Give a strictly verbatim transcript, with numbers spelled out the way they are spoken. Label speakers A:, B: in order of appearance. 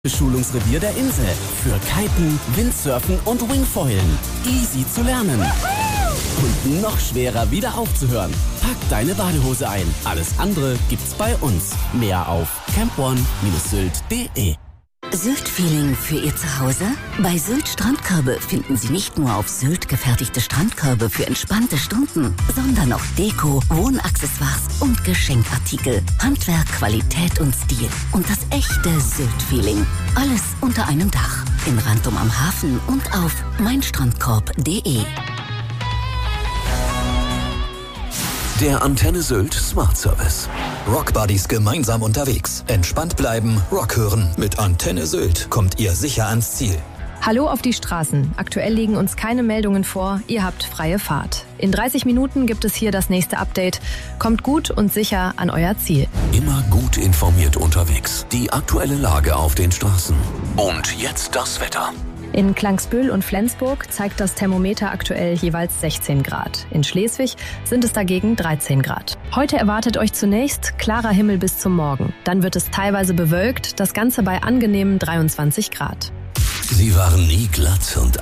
A: Schulungsrevier der Insel. Für Kiten, Windsurfen und Wingfoilen. Easy zu lernen. Und noch schwerer wieder aufzuhören. Pack deine Badehose ein. Alles andere gibt's bei uns. Mehr auf camp one dash sylt punkt de.
B: Sylt-Feeling für Ihr Zuhause? Bei Sylt Strandkörbe finden Sie nicht nur auf Sylt gefertigte Strandkörbe für entspannte Stunden, sondern auch Deko, Wohnaccessoires und Geschenkartikel. Handwerk, Qualität und Stil. Und das echte Sylt-Feeling. Alles unter einem Dach. In Rantum am Hafen und auf meinstrandkorb punkt de.
C: Der Antenne Sylt Smart Service. Rock Buddies gemeinsam unterwegs. Entspannt bleiben, Rock hören. Mit Antenne Sylt kommt ihr sicher ans Ziel.
D: Hallo auf die Straßen. Aktuell liegen uns keine Meldungen vor. Ihr habt freie Fahrt. In dreißig Minuten gibt es hier das nächste Update. Kommt gut und sicher an euer Ziel.
C: Immer gut informiert unterwegs. Die aktuelle Lage auf den Straßen. Und jetzt das Wetter.
D: In Klangsbühl und Flensburg zeigt das Thermometer aktuell jeweils sechzehn Grad. In Schleswig sind es dagegen dreizehn Grad. Heute erwartet euch zunächst klarer Himmel bis zum Morgen. Dann wird es teilweise bewölkt, das Ganze bei angenehmen dreiundzwanzig Grad.
C: Sie waren nie glatt und